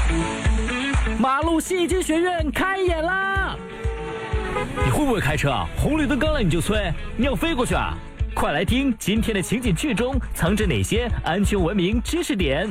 马路戏剧学院开演啦！你会不会开车啊？红绿灯刚来你就催，你要飞过去啊？快来听今天的情景剧中藏着哪些安全文明知识点。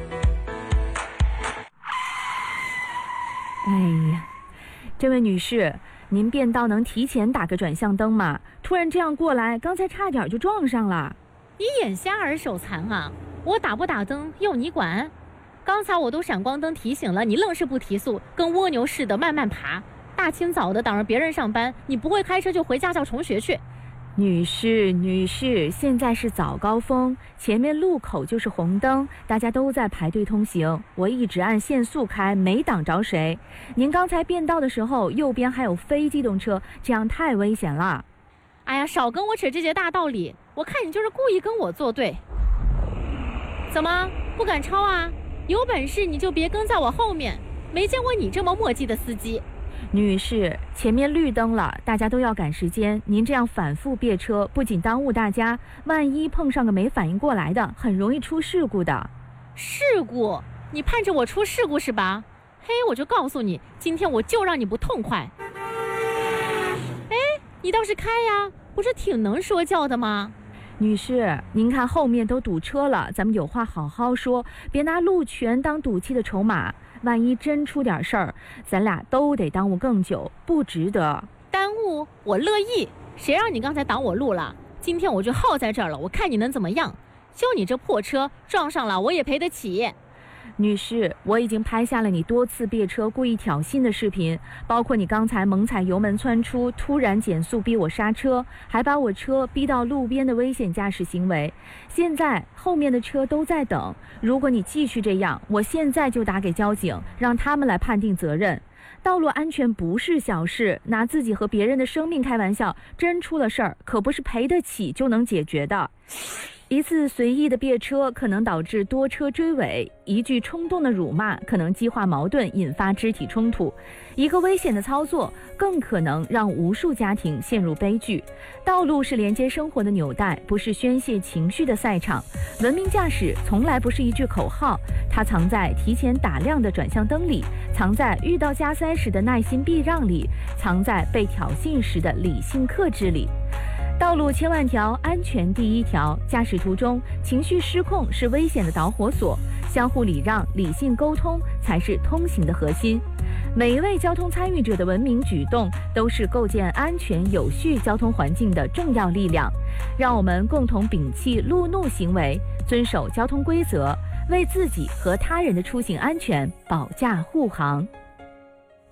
哎呀，这位女士，您变道能提前打个转向灯吗？突然这样过来，刚才差点就撞上了。 你眼瞎而手残啊？我打不打灯用你管？刚才我都闪光灯提醒了，你愣是不提速，跟蜗牛似的慢慢爬。大清早的挡着别人上班，你不会开车就回驾校重学去。 女士，现在是早高峰，前面路口就是红灯，大家都在排队通行，我一直按限速开，没挡着谁。您刚才变道的时候，右边还有非机动车，这样太危险了。 哎呀，少跟我扯这些大道理，我看你就是故意跟我作对。怎么不敢超啊？有本事你就别跟在我后面，没见过你这么磨叽的司机。 女士，前面绿灯了，大家都要赶时间，您这样反复别车，不仅耽误大家，万一碰上个没反应过来的，很容易出事故的。 事故？你盼着我出事故是吧？嘿，我就告诉你，今天我就让你不痛快。哎，你倒是开呀，不是挺能说教的吗？ 女士，您看后面都堵车了，咱们有话好好说，别拿路权当赌气的筹码，万一真出点事儿，咱俩都得耽误更久，不值得。 耽误我乐意，谁让你刚才挡我路了？今天我就耗在这儿了，我看你能怎么样？就你这破车撞上了，我也赔得起。 女士，我已经拍下了你多次别车故意挑衅的视频，包括你刚才猛踩油门窜出，突然减速逼我刹车，还把我车逼到路边的危险驾驶行为。现在后面的车都在等，如果你继续这样，我现在就打给交警，让他们来判定责任。道路安全不是小事，拿自己和别人的生命开玩笑，真出了事儿，可不是赔得起就能解决的。一次随意的别车可能导致多车追尾，一句冲动的辱骂可能激化矛盾，引发肢体冲突，一个危险的操作更可能让无数家庭陷入悲剧。道路是连接生活的纽带，不是宣泄情绪的赛场。文明驾驶从来不是一句口号，它藏在提前打亮的转向灯里，藏在遇到加塞时的耐心避让里，藏在被挑衅时的理性克制里。道路千万条，安全第一条。驾驶途中情绪失控是危险的导火索，相互礼让、理性沟通才是通行的核心。每一位交通参与者的文明举动，都是构建安全有序交通环境的重要力量。让我们共同摒弃路怒行为，遵守交通规则，为自己和他人的出行安全保驾护航。